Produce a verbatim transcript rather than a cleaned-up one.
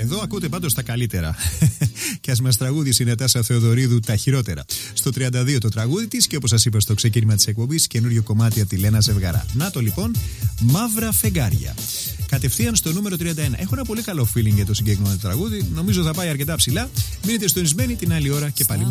Εδώ ακούτε πάντως τα καλύτερα. Και ας μας τραγούδισε η Νατάσα Θεοδωρίδου τα χειρότερα. Στο τριάντα δύο το τραγούδι της και όπως σας είπα στο ξεκίνημα της εκπομπής, καινούριο κομμάτι από τη Λένα Ζευγαρά. Να το λοιπόν, Μαύρα Φεγγάρια. Κατευθείαν στο νούμερο τριάντα ένα. Έχω ένα πολύ καλό feeling για το συγκεκριμένο τραγούδι. Νομίζω θα πάει αρκετά ψηλά. Μείνετε συντονισμένοι την άλλη ώρα και πάλι.